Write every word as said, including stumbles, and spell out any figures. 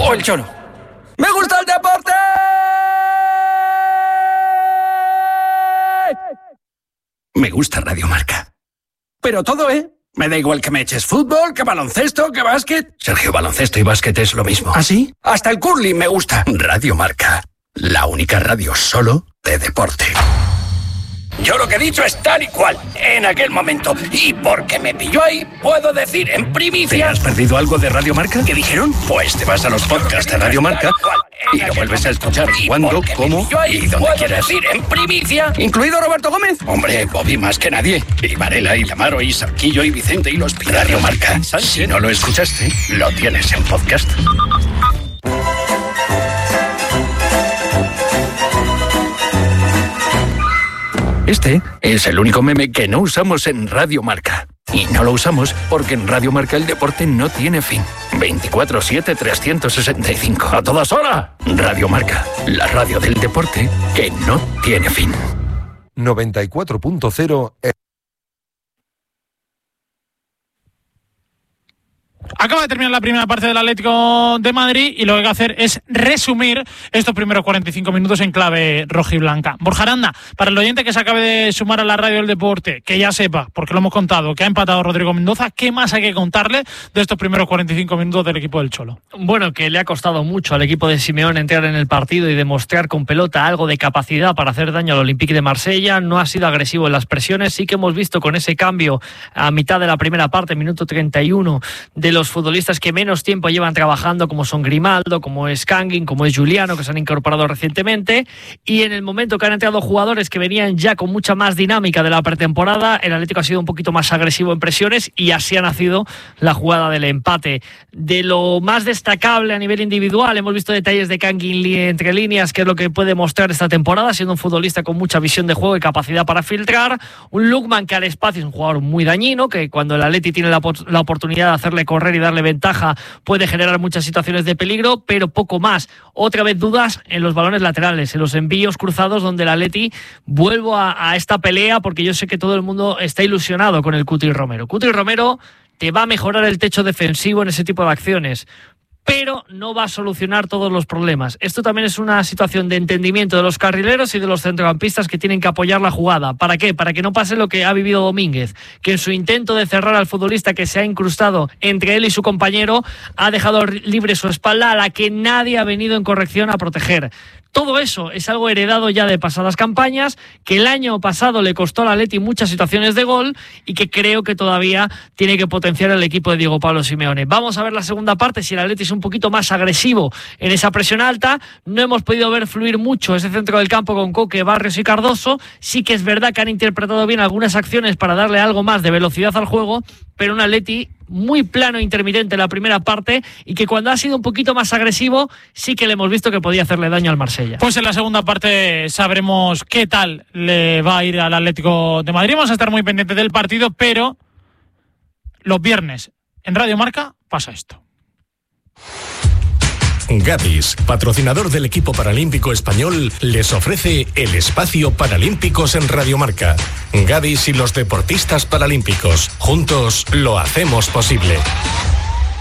o el Cholo. ¡Me gusta el deporte! Me gusta Radio Marca. Pero todo, ¿eh? Me da igual que me eches fútbol, que baloncesto, que básquet. Sergio, baloncesto y básquet es lo mismo. ¿Ah, sí? Hasta el curling me gusta. Radio Marca. La única radio solo de deporte. Yo lo que he dicho es tal y cual, en aquel momento. Y porque me pilló ahí, puedo decir en primicia... ¿Te has perdido algo de Radio Marca? ¿Qué dijeron? Pues te vas a los podcasts de Radio Marca y lo vuelves a escuchar cuando, cómo y donde quieras. Decir en primicia, incluido Roberto Gómez. Hombre, Bobby más que nadie. Y Varela, y Lamaro, y Sarquillo, y Vicente, y los Pilares. Radio Marca. Si no lo escuchaste, lo tienes en podcast. Este es el único meme que no usamos en Radio Marca. Y no lo usamos porque en Radio Marca el deporte no tiene fin. veinticuatro siete trescientos sesenta y cinco. ¡A todas horas! Radio Marca, la radio del deporte que no tiene fin. noventa y cuatro punto cero. Acaba de terminar la primera parte del Atlético de Madrid y lo que hay que hacer es resumir estos primeros cuarenta y cinco minutos en clave rojiblanca. Borja Aranda, para el oyente que se acabe de sumar a la radio del deporte, que ya sepa, porque lo hemos contado, que ha empatado Rodrigo Mendoza, ¿qué más hay que contarle de estos primeros cuarenta y cinco minutos del equipo del Cholo? Bueno, que le ha costado mucho al equipo de Simeone entrar en el partido y demostrar con pelota algo de capacidad para hacer daño al Olympique de Marsella. No ha sido agresivo en las presiones. Sí que hemos visto con ese cambio a mitad de la primera parte, minuto treinta y uno, de los futbolistas que menos tiempo llevan trabajando, como son Grimaldo, como es Kangin, como es Juliano, que se han incorporado recientemente, y en el momento que han entrado jugadores que venían ya con mucha más dinámica de la pretemporada, el Atlético ha sido un poquito más agresivo en presiones y así ha nacido la jugada del empate. De lo más destacable a nivel individual, hemos visto detalles de Kangin entre líneas, que es lo que puede mostrar esta temporada, siendo un futbolista con mucha visión de juego y capacidad para filtrar. Un Lookman que al espacio es un jugador muy dañino, que cuando el Atleti tiene la, la oportunidad de hacerle correr y darle ventaja puede generar muchas situaciones de peligro, pero poco más. Otra vez dudas en los balones laterales, en los envíos cruzados, donde el Atleti vuelvo a, a esta pelea, porque yo sé que todo el mundo está ilusionado con el Cuti Romero. Cuti Romero te va a mejorar el techo defensivo en ese tipo de acciones, pero no va a solucionar todos los problemas. Esto también es una situación de entendimiento de los carrileros y de los centrocampistas que tienen que apoyar la jugada. ¿Para qué? Para que no pase lo que ha vivido Domínguez, que en su intento de cerrar al futbolista que se ha incrustado entre él y su compañero, ha dejado libre su espalda, a la que nadie ha venido en corrección a proteger. Todo eso es algo heredado ya de pasadas campañas, que el año pasado le costó al Atleti muchas situaciones de gol y que creo que todavía tiene que potenciar el equipo de Diego Pablo Simeone. Vamos a ver la segunda parte, si el Atleti es un poquito más agresivo en esa presión alta. No hemos podido ver fluir mucho ese centro del campo con Coque, Barrios y Cardoso. Sí que es verdad que han interpretado bien algunas acciones para darle algo más de velocidad al juego, pero un Atleti muy plano e intermitente en la primera parte, y que cuando ha sido un poquito más agresivo sí que le hemos visto que podía hacerle daño al Marsella. Pues en la segunda parte sabremos qué tal le va a ir al Atlético de Madrid. Vamos a estar muy pendientes del partido, pero los viernes en Radio Marca pasa esto. Gadis, patrocinador del equipo paralímpico español, les ofrece el espacio Paralímpicos en Radio Marca. Gadis y los deportistas paralímpicos, juntos lo hacemos posible.